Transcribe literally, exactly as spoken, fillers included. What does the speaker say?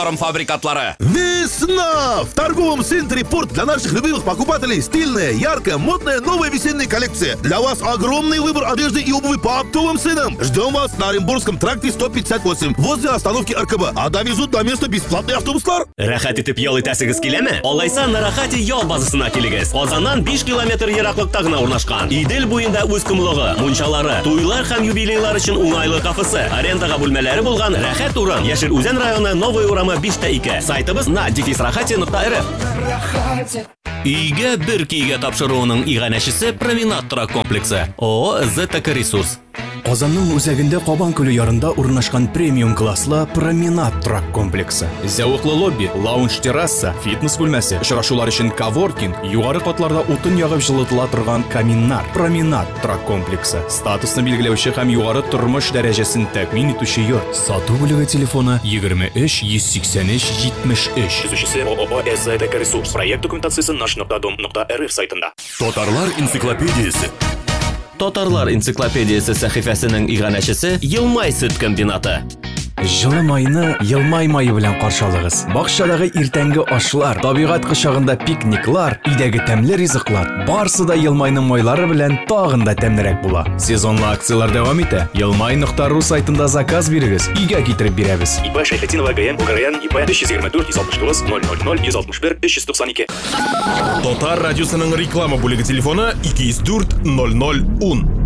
фабрикатлары. Весна! В торговом центре «Порт» для наших любимых покупателей стильная, яркая, модная, новая весенняя коллекция. Для вас огромный выбор одежды и обуви по оптовым ценам. Ждем вас на Оренбургском тракте сто пятьдесят восемь, возле остановки эр ка бэ. А довезут до места бесплатный автобуслар. Рахат итеп ял итәсегез киләме? Алайса на Рахати ял базасына килегез. Казаннан биш километр ераклыкта гына урнашкан. Идел буенда үз кумлыгы, мунчалары, туйлар һәм юбилейлар өчен уңайлы кафесы, арендага бүлмәләре булган Рахат урын. Яшел Үзән районы, Новый урамы биш тә ике. Сайтыбыз на дефис рахати нокта эр эф. Өйгә бер кийгә тапшыруының иганәчесе Променад торак комплексы. ООО «Зетека Ресурс». Казанның үзәгендә Кабан күле ярында урнашкан премиум класслы Променад торак комплексы. Зәвыклы лобби, лаунж терраса, фитнес бүлмәсе, очрашулар өчен коворкинг, югары катларда утын ягып җылытыла торган каминнар. Променад торак комплексы. Статусны билгеләүче һәм югары тормыш дәрәҗәсен тәэмин итүче йорт. Сату бүлеге телефоны егерме өч йөз сиксән өч җитмеш өч. Төзүчесе ООО «Зетека Ресурс». Проект документациясе наш нокта дом нокта эр эф сайтында. Татарлар энциклопедиясе. Татарлар энциклопедиясе сәхифәсенең иганәчесе Елмай сөт комбинаты. Жылы майны Елмай майы белән каршылыгыз. Бакчадагы иртәнге ашлар, табигать кочагында пикниклар, өйдәге тәмле ризыклар, барысы да Елмайның майлары белән тагын да тәмлерәк була. Сезонлы акциялар дәвам итә. елмай нокта ру сайтында заказ бирегез, өйгә китереп бирәбез. ИП Шәйхетдинова ГМ Бугарян ИП биш йөз егерме дүрт йөз алтмыш тугыз ноль ноль ноль йөз алтмыш бер өч йөз туксан ике. Татар радиосының реклама бүлеге телефоны ике йөз дүрт ноль ноль ун.